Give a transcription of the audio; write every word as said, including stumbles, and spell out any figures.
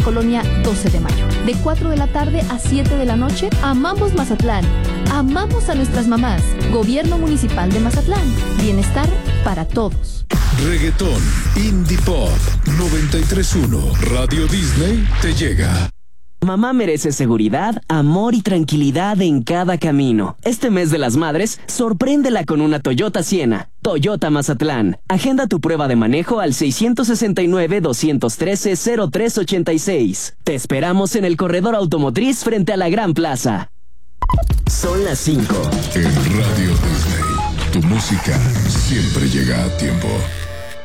Colonia doce de mayo. De cuatro de la tarde a siete de la noche, amamos Mazatlán. Amamos a nuestras mamás. Gobierno Municipal de Mazatlán. Bienestar para todos. Reggaetón, Indie Pop, noventa y tres punto uno. Radio Disney te llega. Mamá merece seguridad, amor y tranquilidad en cada camino. Este mes de las madres, sorpréndela con una Toyota Siena. Toyota Mazatlán. Agenda tu prueba de manejo al seis seis nueve, dos uno tres, cero tres ocho seis. Te esperamos en el corredor automotriz frente a la Gran Plaza. Son las cinco. En Radio Disney, tu música siempre llega a tiempo.